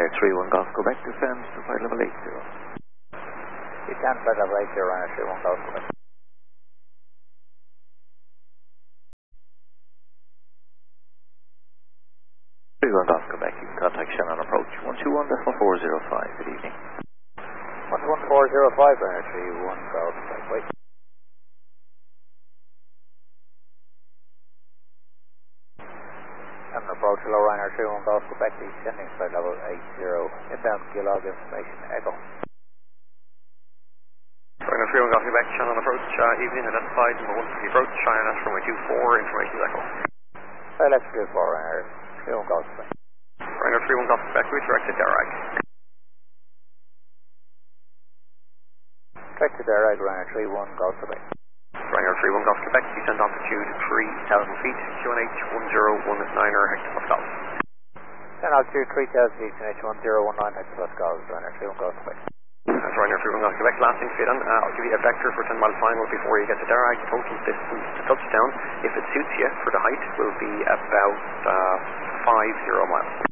Ryanair 31 Golf, go back to descend to flight level 80. Descend flight level 80, Ryanair 31 Golf, go back. 31 Golf, go back. You can contact Shannon approach 121.405. Good evening. 11405, Ryanair 31 Golf, back. Wait. Shannon approach, hello Ryanair 31 Golf, go back. Descending flight level 80. Inbound geolog information, echo. Ryanair 31 Golf, back. Shannon approach, evening identified, number 1 for the approach, China runway 24, information is echo. Let's go for Ryanair 31 Golf, back. Ryanair 31 Golf, back, we direct to Derag. Direct to Derag, Ryanair 31 Golf, back. Ryanair 31 Golf, Quebec, descend altitude 3,000 feet, QNH 1019er hectopascals. Descend altitude 3,000 feet, QNH 1019 hectopascals, Ryanair 31 Golf, Quebec. That's Ryanair 31 Golf, Quebec, last thing fit on, I'll give you a vector for 10 mile final before you get to Derag. Total distance to touchdown, if it suits you for the height, will be about 50 miles.